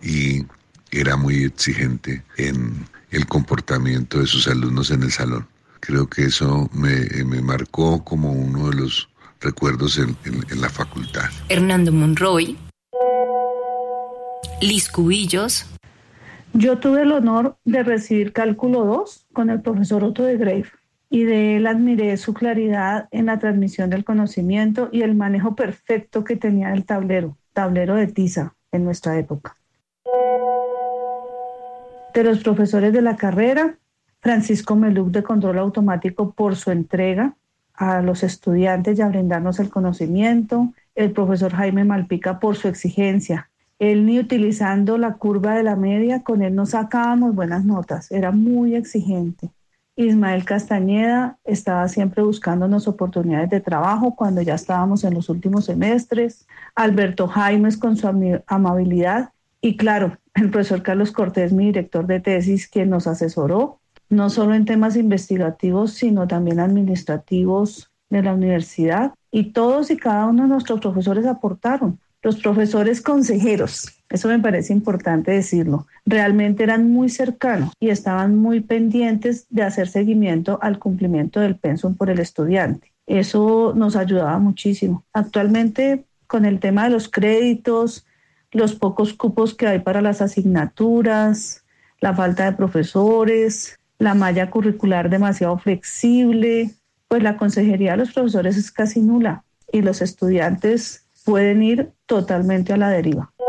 y era muy exigente en el comportamiento de sus alumnos en el salón. Creo que eso me marcó como uno de los recuerdos en la facultad. Hernando Monroy, Liz Cubillos. Yo tuve el honor de recibir Cálculo 2 con el profesor Otto de Grave y de él admiré su claridad en la transmisión del conocimiento y el manejo perfecto que tenía del tablero de tiza en nuestra época. De los profesores de la carrera, Francisco Meluc de Control Automático por su entrega a los estudiantes y a brindarnos el conocimiento, el profesor Jaime Malpica por su exigencia. Él ni utilizando la curva de la media, con él no sacábamos buenas notas, era muy exigente. Ismael Castañeda estaba siempre buscándonos oportunidades de trabajo cuando ya estábamos en los últimos semestres. Alberto Jaimes con su amabilidad. Y claro, el profesor Carlos Cortés, mi director de tesis, quien nos asesoró, no solo en temas investigativos, sino también administrativos de la universidad. Y todos y cada uno de nuestros profesores aportaron. Los profesores consejeros, eso me parece importante decirlo, realmente eran muy cercanos y estaban muy pendientes de hacer seguimiento al cumplimiento del pensum por el estudiante. Eso nos ayudaba muchísimo. Actualmente, con el tema de los créditos, los pocos cupos que hay para las asignaturas, la falta de profesores, la malla curricular demasiado flexible, pues la consejería de los profesores es casi nula y los estudiantes pueden ir totalmente a la deriva.